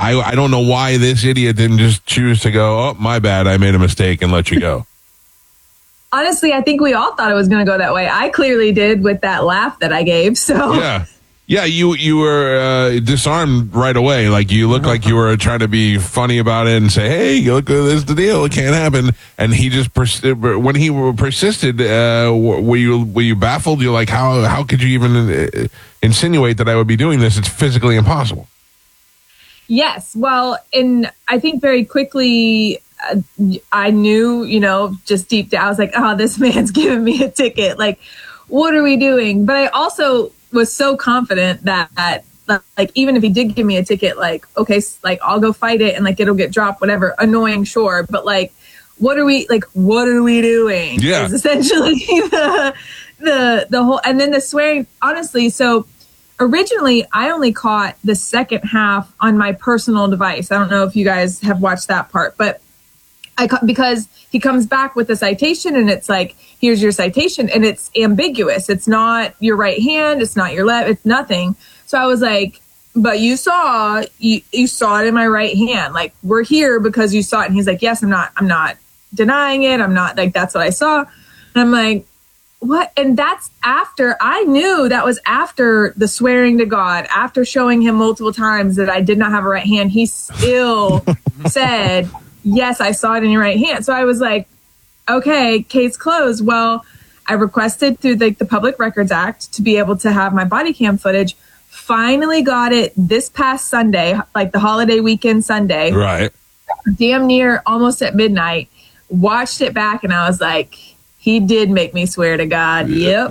I don't know why this idiot didn't just choose to go, oh, my bad, I made a mistake, and let you go. Honestly, I think we all thought it was going to go that way. I clearly did with that laugh that I gave. So yeah, you were disarmed right away. Like you looked like you were trying to be funny about it and say, "Hey, look, this is the deal. It can't happen." And he just when he persisted. Were you baffled? You're like, how could you even insinuate that I would be doing this? It's physically impossible. Yes. Well, and I think very quickly I knew, just deep down, I was like, oh, this man's giving me a ticket. Like, what are we doing? But I also was so confident that like, even if he did give me a ticket, like, okay, like I'll go fight it and like, it'll get dropped, whatever. Annoying, sure. But like, what are we doing? Yeah. Is essentially the whole, and then the swearing, honestly. So originally I only caught the second half on my personal device. I don't know if you guys have watched that part, but because he comes back with a citation and it's like, here's your citation, and it's ambiguous. It's not your right hand. It's not your left. It's nothing. So I was like, but you saw it in my right hand. Like, we're here because you saw it. And he's like, yes, I'm not denying it. I'm not, like, that's what I saw. And I'm like, what? And that's after I knew that was after the swearing to God, after showing him multiple times that I did not have a right hand. He still said, yes, I saw it in your right hand. So I was like, okay, case closed. Well, I requested through the Public Records Act to be able to have my body cam footage. Finally got it this past Sunday, like the holiday weekend Sunday. Right. Damn near almost at midnight. Watched it back and I was like, he did make me swear to God. Yep.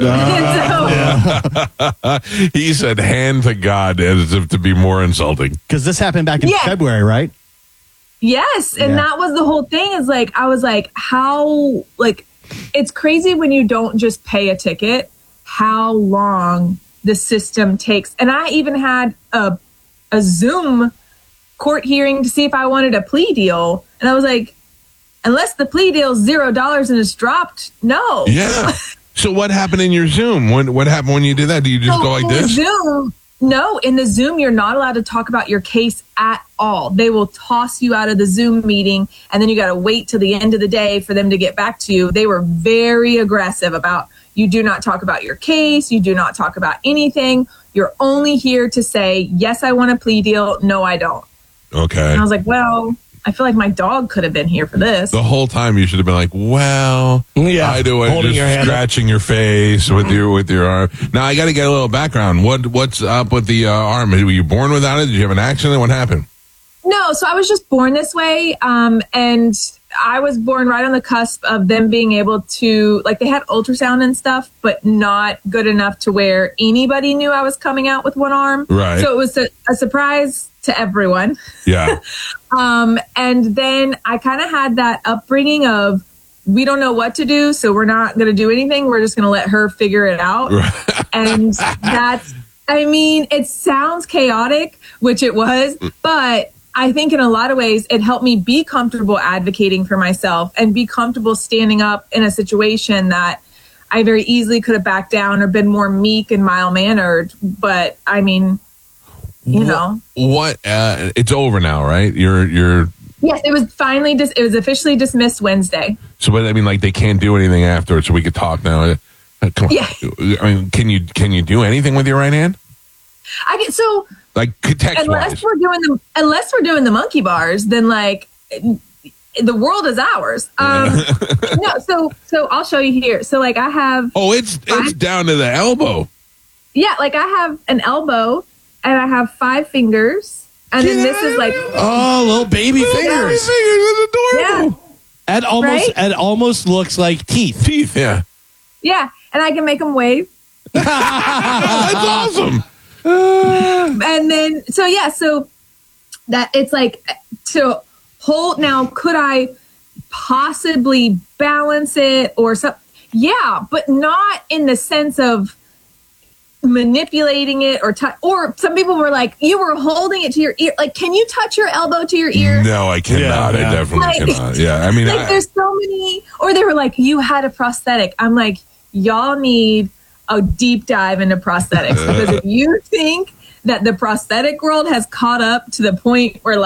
He said hand to God as if to be more insulting. Because this happened back in February, right? Yes. And that was the whole thing, is like, I was like, how, like, it's crazy when you don't just pay a ticket, how long the system takes. And I even had a Zoom court hearing to see if I wanted a plea deal. And I was like, unless the plea deal is $0 and it's dropped, no. Yeah. So what happened in your Zoom? What happened when you did that? Do you just go like this? Zoom, no, in the Zoom, you're not allowed to talk about your case at all. They will toss you out of the Zoom meeting, and then you got to wait till the end of the day for them to get back to you. They were very aggressive about, you do not talk about your case. You do not talk about anything. You're only here to say, yes, I want a plea deal. No, I don't. Okay. And I was like, well, I feel like my dog could have been here for this. The whole time you should have been like, well, I do it, just scratching your face with your arm. Now I got to get a little background. What's up with the arm? Were you born without it? Did you have an accident? What happened? No, so I was just born this way, and I was born right on the cusp of them being able to, like, they had ultrasound and stuff, but not good enough to where anybody knew I was coming out with one arm. Right. So it was a surprise to everyone. Yeah. And then I kind of had that upbringing of, we don't know what to do, so we're not going to do anything. We're just going to let her figure it out. Right. And that's, I mean, it sounds chaotic, which it was, but I think in a lot of ways, it helped me be comfortable advocating for myself and be comfortable standing up in a situation that I very easily could have backed down or been more meek and mild-mannered. But I mean, you know. What? It's over now, right? You're. Yes, it was finally it was officially dismissed Wednesday. So, but I mean, like, they can't do anything afterwards, so we could talk now. Come on. Yeah. I mean, can you do anything with your right hand? I get so. Like, text-wise. Unless we're doing the monkey bars, then like the world is ours. No, so I'll show you here. So like I have. Oh, it's down to the elbow. Yeah, like I have an elbow and I have 5 fingers, and then this is like little baby fingers. That's adorable. Yeah. It almost looks like teeth. Teeth, yeah. Yeah, and I can make them wave. That's awesome. And then, so that it's like to hold. Now, could I possibly balance it or something? Yeah, but not in the sense of manipulating it or some people were like, you were holding it to your ear. Like, can you touch your elbow to your ear? No, I cannot. Yeah. I definitely cannot. Yeah, I mean, like, there's so many. Or they were like, you had a prosthetic. I'm like, y'all need a deep dive into prosthetics, because if you think that the prosthetic world has caught up to the point where